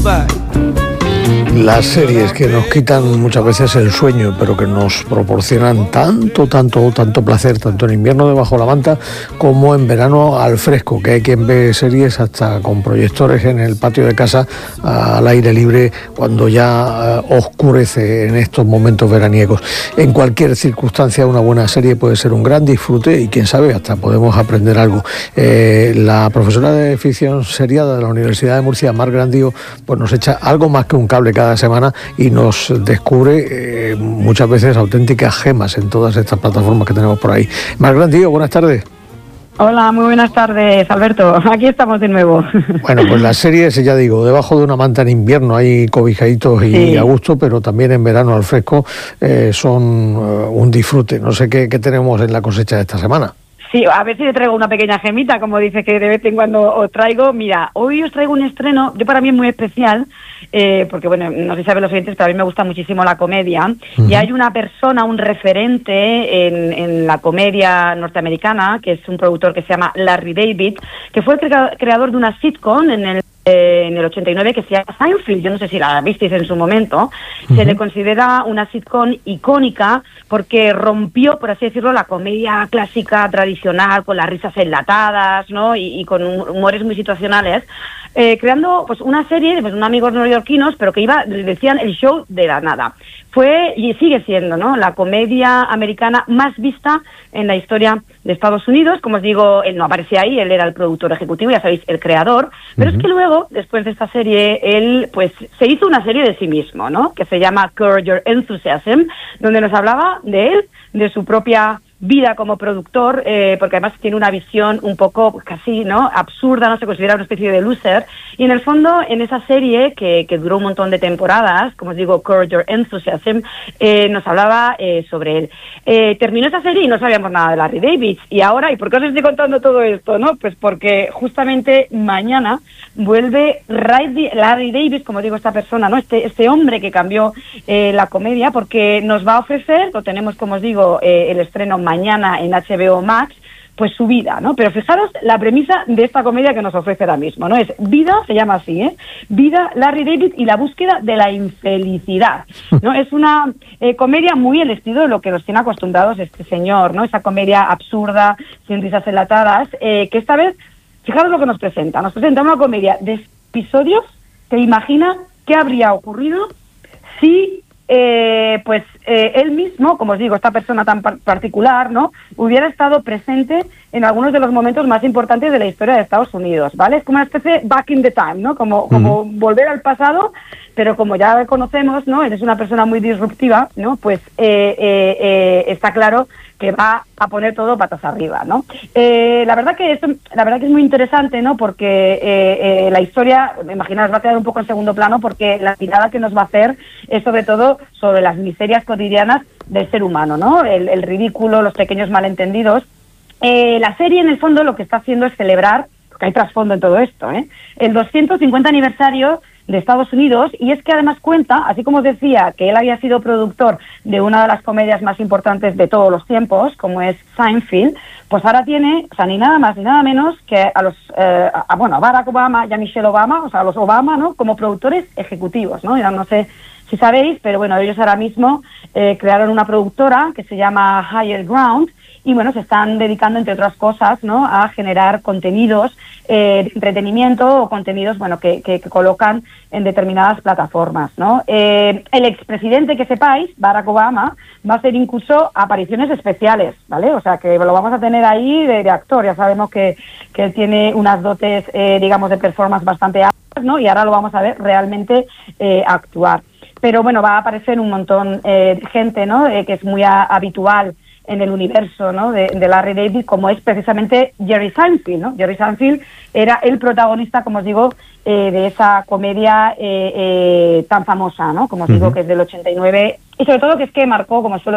Las series que nos quitan muchas veces el sueño, pero que nos proporcionan tanto placer, tanto en invierno debajo de la manta como en verano al fresco, que hay quien ve series hasta con proyectores en el patio de casa al aire libre cuando ya oscurece en estos momentos veraniegos. En cualquier circunstancia una buena serie puede ser un gran disfrute y quién sabe, hasta podemos aprender algo. La profesora de ficción seriada de la Universidad de Murcia, Mar Grandío, pues nos echa algo más que un cable cada semana y nos descubre muchas veces auténticas gemas en todas estas plataformas que tenemos por ahí. Mar Grandío, buenas tardes. Hola, muy buenas tardes, Alberto. Aquí estamos de nuevo. Bueno, pues las series, ya digo, debajo de una manta en invierno hay cobijaditos y sí, a gusto, pero también en verano al fresco son un disfrute. No sé qué tenemos en la cosecha de esta semana. Sí, a ver si te traigo una pequeña gemita, como dices que de vez en cuando os traigo. Mira, hoy os traigo un estreno, yo para mí es muy especial, porque bueno, no sé si saben los oyentes, pero a mí me gusta muchísimo la comedia, y hay una persona, un referente en la comedia norteamericana, que es un productor que se llama Larry David, que fue el creador de una sitcom en el 89 que se llama Seinfeld. Yo no sé si la visteis en su momento. Se le considera una sitcom icónica porque rompió, por así decirlo, la comedia clásica tradicional con las risas enlatadas, ¿no? y con humores muy situacionales, creando pues una serie de unos amigos neoyorquinos, pero que decían el show de la nada. Fue y sigue siendo, ¿no?, la comedia americana más vista en la historia de Estados Unidos. Como os digo, él no aparecía ahí, él era el productor ejecutivo, ya sabéis, el creador, pero es que luego, después de esta serie, él pues se hizo una serie de sí mismo, ¿no?, que se llama Curb Your Enthusiasm, donde nos hablaba de él, de su propia vida como productor, porque además tiene una visión un poco casi, ¿no?, absurda, no se considera una especie de loser, y en el fondo en esa serie que duró un montón de temporadas, como os digo, Curb Your Enthusiasm, nos hablaba sobre él. Terminó esa serie y no sabíamos nada de Larry David, y ahora, ¿y por qué os estoy contando todo esto, no? Pues porque justamente mañana vuelve Larry David, como digo, esta persona, ¿no?, este hombre que cambió la comedia, porque nos va a ofrecer, lo tenemos, como os digo, el estreno mañana en HBO Max, pues su vida, ¿no? Pero fijaros la premisa de esta comedia que nos ofrece ahora mismo, ¿no? Es Vida, se llama así, Vida, Larry David y la búsqueda de la infelicidad, ¿no? Es una comedia muy el estilo de lo que nos tiene acostumbrados este señor, ¿no? Esa comedia absurda, sin risas enlatadas, que esta vez, fijaros lo que nos presenta. Nos presenta una comedia de episodios que imagina qué habría ocurrido si él mismo, como os digo, esta persona tan particular, ¿no?, hubiera estado presente en algunos de los momentos más importantes de la historia de Estados Unidos, ¿vale? Es como una especie de back in the time, ¿no?, como volver al pasado, pero como ya conocemos, ¿no?, él es una persona muy disruptiva, ¿no?, pues está claro que va a poner todo patas arriba, ¿no? La verdad que es muy interesante, ¿no?, porque la historia, imaginaos, va a quedar un poco en segundo plano, porque la mirada que nos va a hacer es sobre todo sobre las miserias cotidianas del ser humano, ¿no?, el ridículo, los pequeños malentendidos. La serie, en el fondo, lo que está haciendo es celebrar, porque hay trasfondo en todo esto, el 250 aniversario de Estados Unidos, y es que además cuenta, así como os decía, que él había sido productor de una de las comedias más importantes de todos los tiempos, como es Seinfeld, pues ahora tiene, o sea, ni nada más ni nada menos que a Barack Obama y a Michelle Obama, o sea, a los Obama, ¿no?, como productores ejecutivos, ¿no? Ya no sé si sabéis, pero bueno, ellos ahora mismo crearon una productora que se llama Higher Ground, y bueno, se están dedicando, entre otras cosas, ¿no?, a generar contenidos de entretenimiento o contenidos, bueno, que colocan en determinadas plataformas, ¿no? El expresidente, que sepáis, Barack Obama, va a hacer incluso apariciones especiales, ¿vale? O sea, que lo vamos a tener ahí de actor. Ya sabemos que él tiene unas dotes, digamos, de performance bastante altas, ¿no? Y ahora lo vamos a ver realmente actuar. Pero bueno, va a aparecer un montón de gente, ¿no?, que es muy habitual en el universo, ¿no?, de Larry David, como es precisamente Jerry Seinfeld, ¿no? Jerry Seinfeld era el protagonista, como os digo, de esa comedia tan famosa, ¿no?, como os digo, que es del 89, y sobre todo que es que marcó, como suelo